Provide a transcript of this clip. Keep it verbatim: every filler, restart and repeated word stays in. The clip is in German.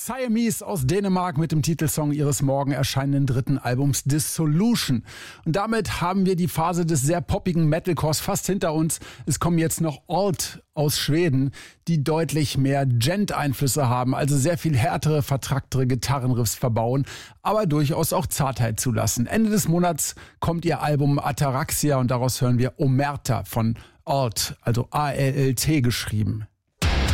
Siamese aus Dänemark mit dem Titelsong ihres morgen erscheinenden dritten Albums Dissolution. Und damit haben wir die Phase des sehr poppigen Metalcores fast hinter uns. Es kommen jetzt noch Alt aus Schweden, die deutlich mehr Gent-Einflüsse haben, also sehr viel härtere, vertracktere Gitarrenriffs verbauen, aber durchaus auch Zartheit zulassen. Ende des Monats kommt ihr Album Ataraxia und daraus hören wir Omerta von Alt, also A L L T geschrieben.